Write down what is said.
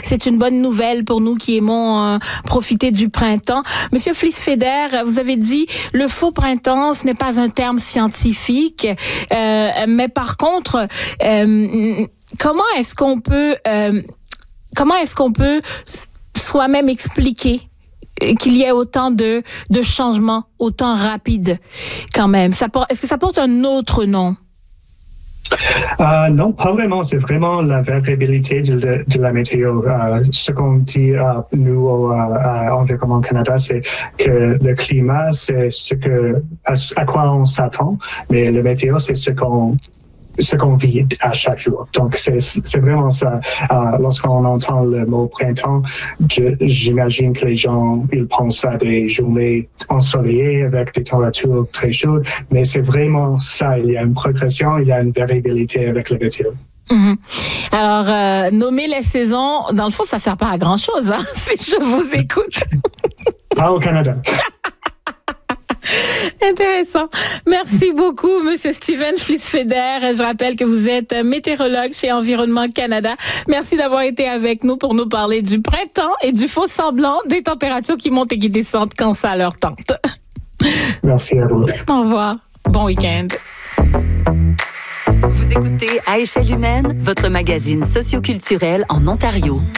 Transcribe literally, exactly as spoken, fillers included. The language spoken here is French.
c'est une bonne nouvelle pour nous qui aimons euh, profiter du printemps. Monsieur Flies-Feder, vous avez dit le faux printemps, ce n'est pas un terme scientifique, euh, mais par contre, euh, comment est-ce qu'on peut, euh, comment est-ce qu'on peut soi-même expliquer qu'il y ait autant de, de changements, autant rapides quand même? Ça porte, est-ce que ça porte un autre nom? Euh, non, pas vraiment. C'est vraiment la variabilité de, de, de la météo. Euh, ce qu'on dit euh, nous au euh, Environnement Canada, c'est que le climat, c'est ce que à, à quoi on s'attend, mais le météo, c'est ce qu'on ce qu'on vit à chaque jour. Donc, c'est, c'est vraiment ça. Euh, lorsqu'on entend le mot printemps, je, j'imagine que les gens, ils pensent à des journées ensoleillées avec des températures très chaudes, mais c'est vraiment ça. Il y a une progression, il y a une variabilité avec le météo. Mmh. Alors, euh, nommer les saisons, dans le fond, ça sert pas à grand-chose, hein, si je vous écoute. Pas au Canada. Intéressant. Merci beaucoup, Monsieur Steven Flies-Feder. Je rappelle que vous êtes météorologue chez Environnement Canada. Merci d'avoir été avec nous pour nous parler du printemps et du faux semblant des températures qui montent et qui descendent quand ça leur tente. Merci à vous. Au revoir. Bon week-end. Vous écoutez À échelle humaine, votre magazine socioculturel en Ontario.